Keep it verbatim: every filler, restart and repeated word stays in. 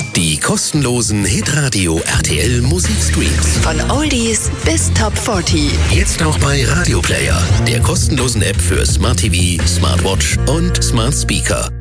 Die kostenlosen Hitradio R T L Musikstreams. Von Oldies bis Top vierzig. Jetzt auch bei Radio Player, der kostenlosen App für Smart T V, Smartwatch und Smart Speaker.